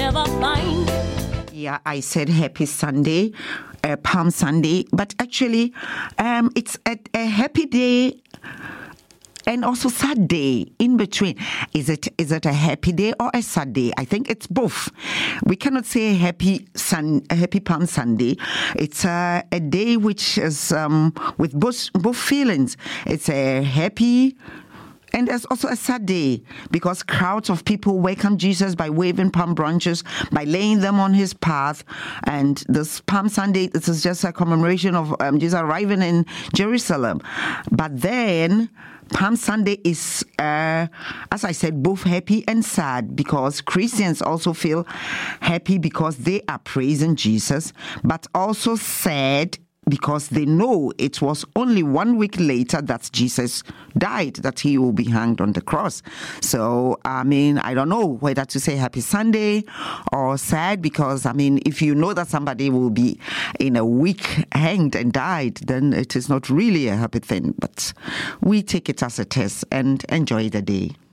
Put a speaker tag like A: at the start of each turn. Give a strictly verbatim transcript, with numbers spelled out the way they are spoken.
A: never find.
B: Yeah, I said happy Sunday, uh, Palm Sunday, but actually um, it's a, a happy day and also sad day in between. Is it is it a happy day or a sad day? I think it's both. We cannot say happy sun, a happy Palm Sunday. It's a, a day which is um, with both both feelings. It's a happy. And there's also a sad day because crowds of people welcome Jesus by waving palm branches, by laying them on his path. And this Palm Sunday, this is just a commemoration of um, Jesus arriving in Jerusalem. But then Palm Sunday is, uh, as I said, both happy and sad because Christians also feel happy because they are praising Jesus, but also sad because they know it was only one week later that Jesus died, that he will be hanged on the cross. So, I mean, I don't know whether to say happy Sunday or sad because, I mean, if you know that somebody will be in a week hanged and died, then it is not really a happy thing. But we take it as a test and enjoy the day.